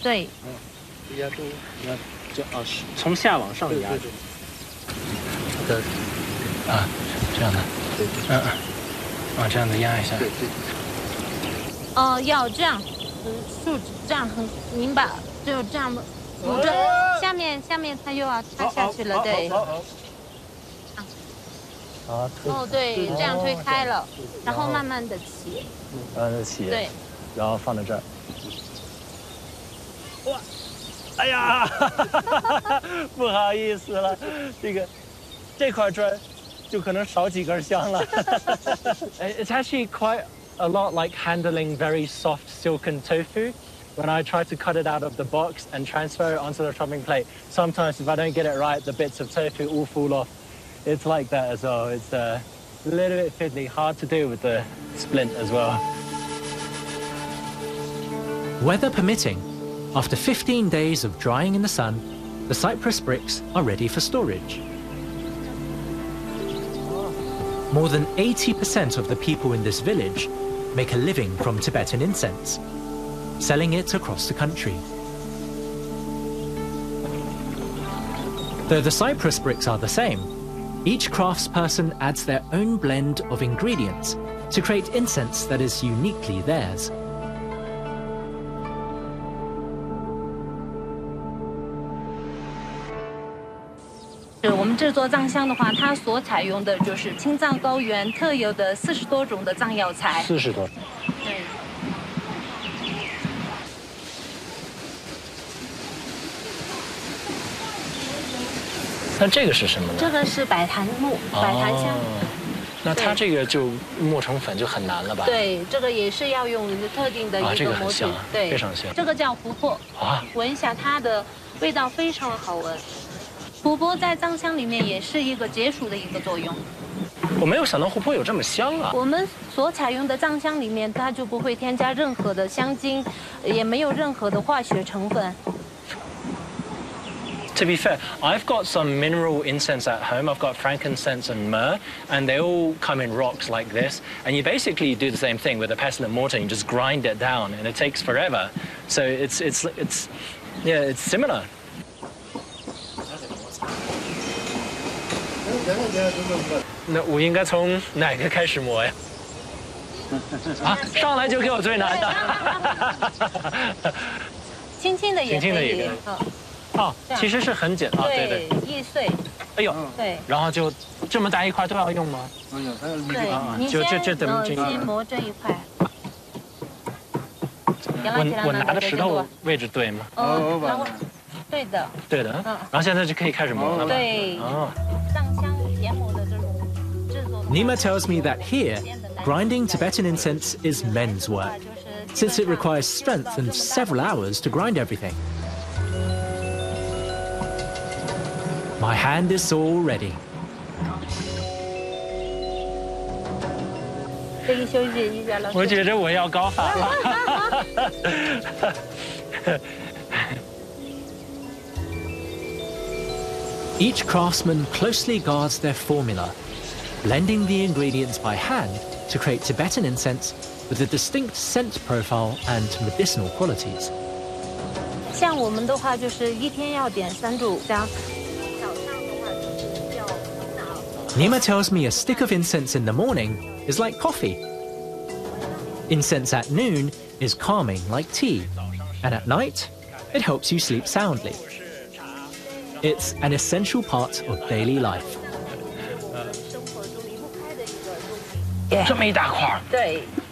对。 压住，就从下往上压。对。啊，这样的。对。这样子压一下。对。 要这样，竖直，这样很明白，就这样扶着，下面它又要塌下去了，对。对，这样推开了，然后慢慢的起。 对，然后放在这儿。哇，哎呀，不好意思了，这块砖就可能少几根香了。It's actually quite a lot like handling very soft silken tofu. When I try to cut it out of the box and transfer it onto the chopping plate, sometimes if I don't get it right, the bits of tofu all fall off. It's like that as well. It's a little bit fiddly, hard to do with the splint as well. Weather permitting, after 15 days of drying in the sun, the cypress bricks are ready for storage. More than 80% of the people in this village make a living from Tibetan incense, selling it across the country. Though the cypress bricks are the same, each craftsperson adds their own blend of ingredients to create incense that is uniquely theirs. 我们制作藏香的话，它所采用的就是青藏高原特有的40多种的藏药材。 40多种。 对。 那这个是什么呢？ 这个是百檀木，百檀香。 那它这个就磨成粉就很难了吧？ 对，这个也是要用特定的一个模具，对， 非常香。 这个叫琥珀闻一下它的味道非常好闻。琥珀在藏香里面也是一个解暑的一个作用。 我没有想到琥珀有这么香啊！ 我们所采用的藏香里面，它就不会添加任何的香精，也没有任何的化学成分。 To be fair, I've got some mineral incense at home. I've got frankincense and myrrh, and they all come in rocks like this. And you basically do the same thing with a pestle and mortar. You just grind it down, and it takes forever. So it's similar. 那我应该从哪个开始磨呀？上来就给我最难的。 轻轻的也可以。 其实是很简单。 对，易碎。 哎呦， 对。 然后就这么大一块都要用吗？ 对，你先磨这一块。 我拿的石头位置对吗？ 然后对的。 对的。然后现在就可以开始磨了吧？ 对。藏香研磨的这种制作。 Nima tells me that here, grinding Tibetan incense is men's work, since it requires strength and several hours to grind everything. My hand is all ready. 可以休息一下了。 我觉得我要高反了。 Each craftsman closely guards their formula, blending the ingredients by hand to create Tibetan incense with a distinct scent profile and medicinal qualities. 像我们的话，就是一天要点3炷香。 Nima tells me a stick of incense in the morning is like coffee. Incense at noon is calming like tea, and at night, it helps you sleep soundly. It's an essential part of daily life. 这么一大块。 对。